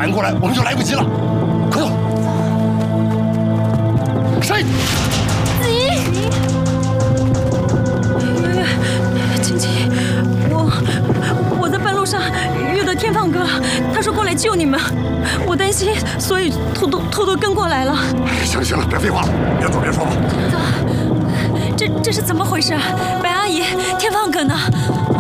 反应过来，我们就来不及了。快走！谁？ 晴晴，我在半路上遇到天放哥了，他说过来救你们，我担心，所以偷偷跟过来了。 行了行了，别废话了，边走边说吧。 这是怎么回事？白阿姨，天放哥呢？